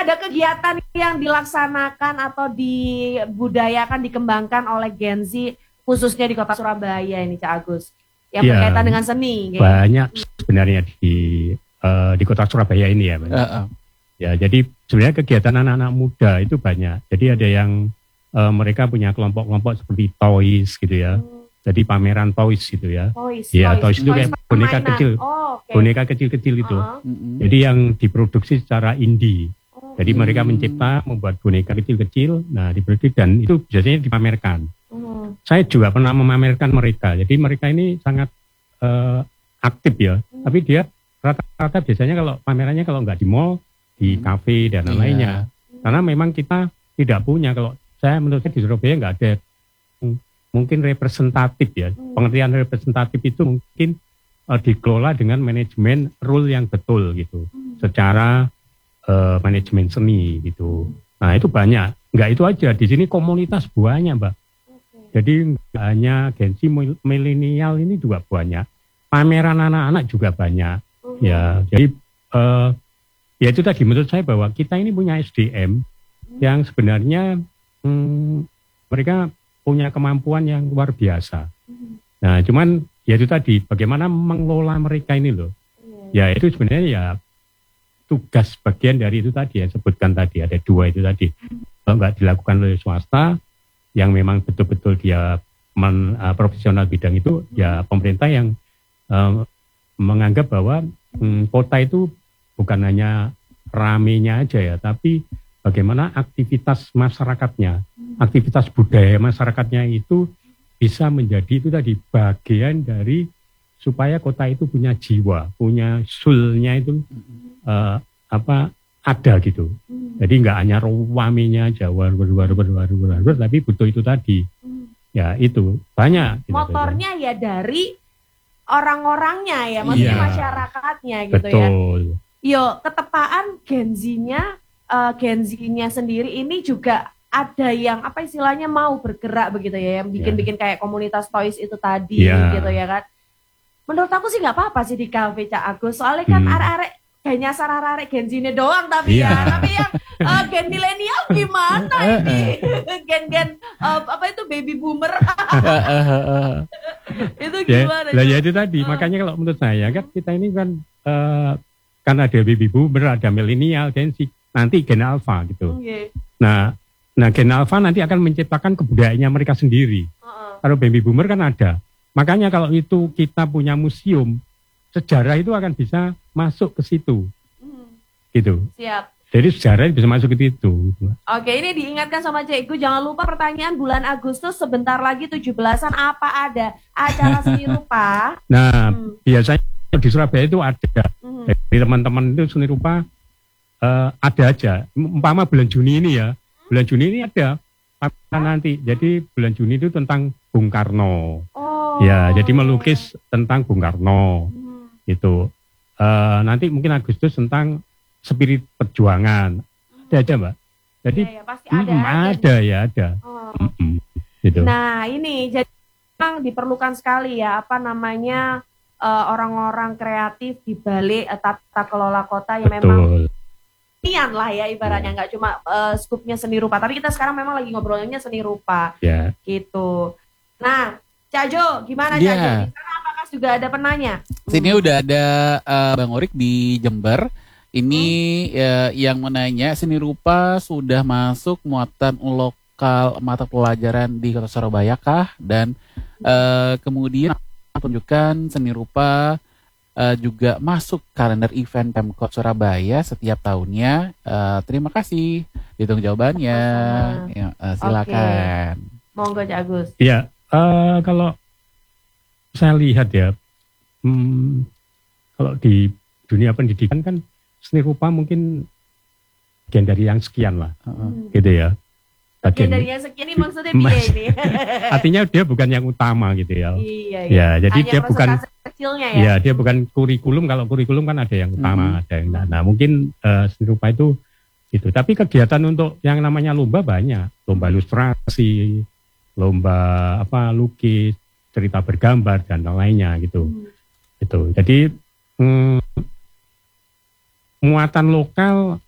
ada kegiatan yang dilaksanakan atau dibudayakan, dikembangkan oleh Gen Z khususnya di kota Surabaya ini, Cak Agus, yang berkaitan dengan seni? Banyak sebenarnya di kota Surabaya ini ya, ya. Jadi sebenarnya kegiatan anak-anak muda itu banyak. Jadi ada yang mereka punya kelompok-kelompok seperti toys gitu ya. Jadi pameran toys gitu ya. Toys itu kayak boneka kecil, boneka kecil-kecil itu. Jadi yang diproduksi secara indie. Jadi mereka mencipta, membuat boneka kecil-kecil, nah diproduksi dan itu biasanya dipamerkan. Saya juga pernah memamerkan mereka. Jadi mereka ini sangat aktif ya. Tapi dia rata-rata biasanya kalau pamerannya kalau nggak di mall, di kafe dan lainnya. Karena memang kita tidak punya, kalau saya menurut saya di Surabaya nggak ada mungkin representatif ya. Pengertian representatif itu mungkin dikelola dengan manajemen rule yang betul gitu. Secara manajemen seni gitu. Nah itu banyak. Nggak itu aja. Di sini komunitas banyak, Mbak. Jadi nggak hanya Gen Z milenial ini juga banyak. Pameran anak-anak juga banyak. Ya, jadi ya itu tadi menurut saya bahwa kita ini punya SDM yang sebenarnya mereka punya kemampuan yang luar biasa. Nah, cuman ya itu tadi bagaimana mengelola mereka ini loh. Ya itu sebenarnya ya tugas bagian dari itu tadi ya, sebutkan tadi ada 2 itu tadi. Kalau nggak dilakukan oleh swasta yang memang betul-betul dia profesional bidang itu, ya pemerintah yang menganggap bahwa kota itu bukan hanya ramenya aja ya, tapi bagaimana aktivitas masyarakatnya, aktivitas budaya masyarakatnya itu bisa menjadi itu tadi bagian dari supaya kota itu punya jiwa, punya soul-nya itu ada gitu. Jadi nggak hanya ramenya aja tapi butuh itu tadi. Ya itu banyak. Motornya ya dari orang-orangnya ya, maksudnya masyarakatnya gitu. Betul. Ya. Yo, ketepaan Gen Z-nya sendiri ini juga ada yang apa istilahnya mau bergerak begitu ya, yang bikin-bikin kayak komunitas toys itu tadi gitu ya kan. Menurut aku sih nggak apa-apa sih di kafe Cak Agus, soalnya kan arek-arek kayak nyasar arek Gen Z-nya doang tapi tapi yang gen milenial gimana ini? Gen apa itu baby boomer. Itu gimana? Ya itu tadi, makanya kalau menurut saya kan kita ini kan ada baby boomer, ada milenial, Gen Z, nanti Gen Alpha gitu. Nah Gen Alpha nanti akan menciptakan kebudayaannya mereka sendiri. Kalau baby boomer kan ada. Makanya kalau itu kita punya museum, sejarah itu akan bisa masuk ke situ. Gitu. Siap. Jadi sejarah bisa masuk ke situ. Oke, ini diingatkan sama Cikgu, jangan lupa pertanyaan bulan Agustus sebentar lagi 17-an apa ada acara seni rupa? Nah, biasanya di Surabaya itu ada. Jadi teman-teman itu seni rupa ada aja. Umpama bulan Juni ini ya. Bulan Juni ini ada nanti. Jadi bulan Juni itu tentang Bung Karno. Ya, jadi melukis tentang Bung Karno. Itu. Nanti mungkin Agustus tentang spirit perjuangan. Ada aja, Mbak. Jadi pasti ada. Ada. Gitu. Nah, ini jadi memang diperlukan sekali ya orang-orang kreatif di balik tata kelola kota yang memang nian lah ya ibaratnya, nggak cuma skupnya seni rupa, tapi kita sekarang memang lagi ngobrolnya seni rupa gitu. Nah, Cak Jo, gimana Cak Jo? Di sana apakah juga ada penanya? Sini udah ada Bang Orik di Jember. Ini yang menanya, seni rupa sudah masuk muatan lokal mata pelajaran di Kota Surabaya kah? Dan kemudian tunjukkan seni rupa juga masuk kalender event Pemkot Surabaya setiap tahunnya. Terima kasih. Ditunggu jawabannya. Silakan. Monggo Cak Agus. Iya. Kalau saya lihat ya, kalau di dunia pendidikan kan seni rupa mungkin bagian dari yang sekian lah, gitu ya. Bagian dari yang sekian ini maksudnya dia ini. Artinya dia bukan yang utama gitu ya. Iya. Ya, jadi dia bukan kecilnya ya. Ya, dia bukan kurikulum. Kalau kurikulum kan ada yang utama, ada yang enggak. Nah, mungkin seni rupa itu. Tapi kegiatan untuk yang namanya lomba banyak, lomba ilustrasi, lomba lukis, cerita bergambar dan lainnya gitu. Jadi muatan lokal